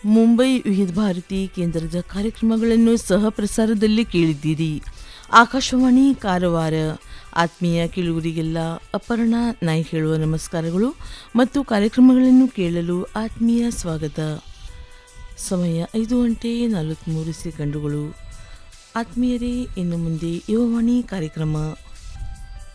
ಮುಂಬೈ ವಿವಿಧ ಭಾರತಿ ಕೇಂದ್ರದ ಕಾರ್ಯಕ್ರಮಗಳನ್ನು ಸಹ ಪ್ರಸಾರದಲ್ಲಿ ಕೇಳಿದ್ದೀರಿ. ಆಕಾಶವಾಣಿ ಕಾರವಾರ. ಆತ್ಮೀಯ ಕೇಳುಗರಿಗೆಲ್ಲ ಅಪರ್ಣ ನಾಯಿ ಹೇಳುವ ನಮಸ್ಕಾರಗಳು ಮತ್ತು ಕಾರ್ಯಕ್ರಮಗಳನ್ನು ಕೇಳಲು ಆತ್ಮೀಯ ಸ್ವಾಗತ. ಸಮಯ 5:43. ಆತ್ಮೀಯರೇ, ಇನ್ನು ಮುಂದೆ ಯುವವಾಣಿ ಕಾರ್ಯಕ್ರಮ.